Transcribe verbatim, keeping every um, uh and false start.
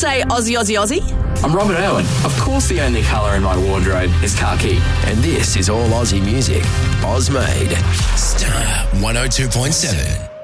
say Aussie, Aussie, Aussie. I'm Robert Irwin. Of course the only colour in my wardrobe is khaki. And this is all Aussie music. Oz made. Star one oh two point seven.